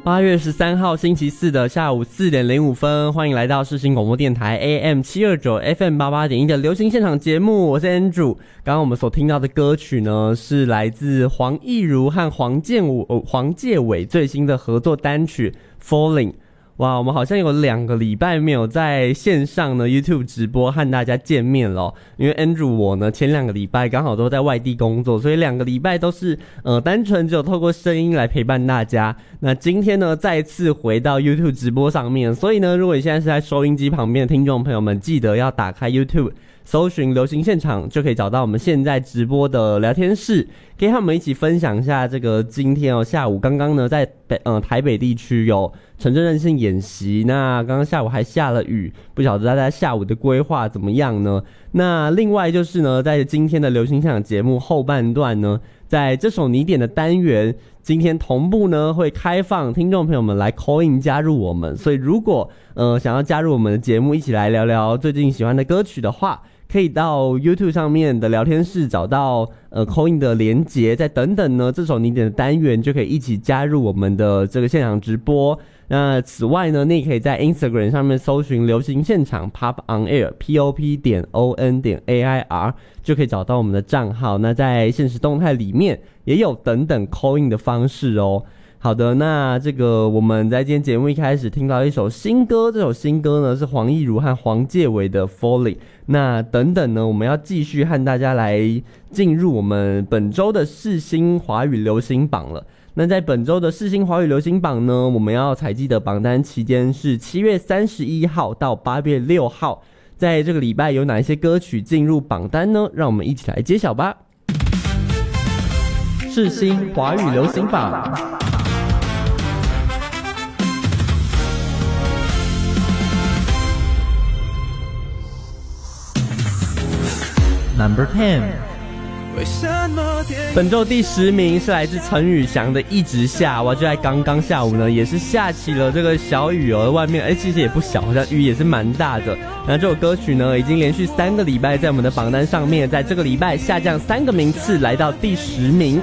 8月13号星期四的下午4点05分，欢迎来到世新广播电台 AM 729 FM 88.1的流行现场节目，我是 Andrew。刚刚我们所听到的歌曲呢，是来自黄义儒和黄介伟最新的合作单曲 Falling。哇，我们好像有2个礼拜没有在线上呢 YouTube 直播和大家见面了，因为 Andrew 我呢前2个礼拜刚好都在外地工作，所以2个礼拜都是单纯只有透过声音来陪伴大家。那今天呢再次回到 YouTube 直播上面，所以呢如果你现在是在收音机旁边的听众朋友们，记得要打开 YouTube搜寻流行现场，就可以找到我们现在直播的聊天室，可以和我们一起分享一下这个今天下午刚刚呢在台北地区有城镇韧性演习，那刚刚下午还下了雨，不晓得大家下午的规划怎么样呢？那另外就是呢，在今天的流行现场节目后半段呢，在这首你点的单元，今天同步呢会开放听众朋友们来 call in 加入我们，所以如果想要加入我们的节目一起来聊聊最近喜欢的歌曲的话，可以到 YouTube 上面的聊天室找到call in 的连结，再等等呢这首你点的单元就可以一起加入我们的这个现场直播。那此外呢，你也可以在 Instagram 上面搜寻流行现场 Pop on Air POP.ON.AIR 就可以找到我们的账号。那在现实动态里面也有等等 call in 的方式哦。好的，那这个我们在今天节目一开始听到一首新歌，这首新歌呢是黄义儒和黄介伟的 Falling。那等等呢，我们要继续和大家来进入我们本周的世新华语流行榜了。那在本周的世新华语流行榜呢，我们要采集的榜单期间是7月31号到8月6号，在这个礼拜有哪一些歌曲进入榜单呢？让我们一起来揭晓吧。世新华语流行榜Number 10，本周第10名是来自陈宇翔的《一直下》，哇，就在刚刚下午呢，也是下起了这个小雨哦，外面其实也不小，好像雨也是蛮大的。那这首歌曲呢，已经连续3个礼拜在我们的榜单上面，在这个礼拜下降3个名次，来到第10名。